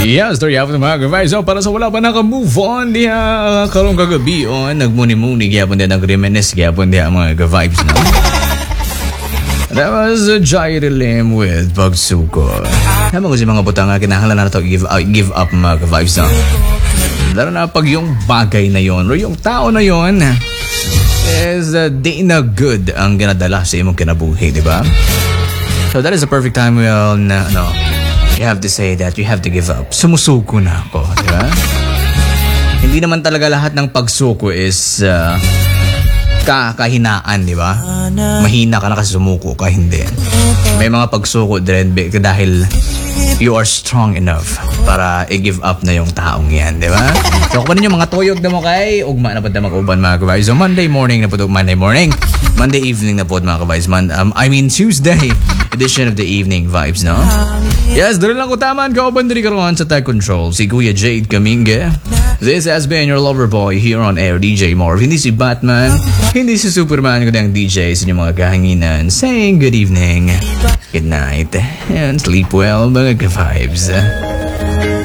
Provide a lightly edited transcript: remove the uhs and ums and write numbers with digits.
Yes, story after mga ka-vibes. So, para sa wala pa naka-move on, diya karong kagabi on, nagmuni-muni, gyapon diya, nag-reminisce, gyapon diya mga ka-vibes na. That was Jairi Lim with Pagsuko. Naman ko si mga butang nga, kinahanglan na ito give up mga ka-vibes na. Lalo na pag yung bagay na yon o yung tao na yon is di na good ang ginadala sa imong kinabuhi, di ba? So that is the perfect time you have to say that you have to give up. Sumusuko na ako, di ba? Hindi naman talaga lahat ng pagsuko is kahinaan, di ba? Mahina ka na kasi sumuko ka, hindi. May mga pagsuko din dahil you are strong enough para i-give up na yung taong yan, di ba? So, kung ninyo mga tuyog na mo kay, ugma na po na mag-uban mga kabays. So, Monday morning na po Monday morning. Monday evening na po mga kabays. Tuesday edition of the evening vibes, no? Yes, dali lang ko taman. Kauban dali karoon sa Tech Control. Si Kuya Jade Kaminga. This has been your lover boy here on air, DJ Marv. Hindi si Batman, hindi si Superman, kundi ang DJ sa inyong mga kahanginan. Saying good evening, good night, and sleep well mga ka-vibes.